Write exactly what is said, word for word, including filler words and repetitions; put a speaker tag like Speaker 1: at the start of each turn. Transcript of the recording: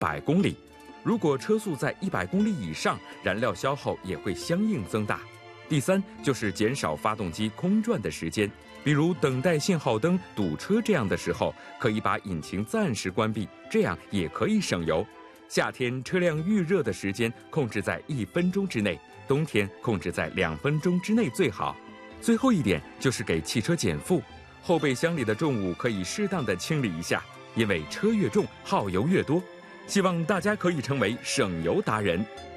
Speaker 1: 百公里。如果车速在一百公里以上，燃料消耗也会相应增大。第三，就是减少发动机空转的时间，比如等待信号灯、堵车这样的时候，可以把引擎暂时关闭，这样也可以省油。夏天车辆预热的时间控制在一分钟之内，冬天控制在两分钟之内最好。最后一点就是给汽车减负，后备箱里的重物可以适当的清理一下，因为车越重，耗油越多。希望大家可以成为省油达人。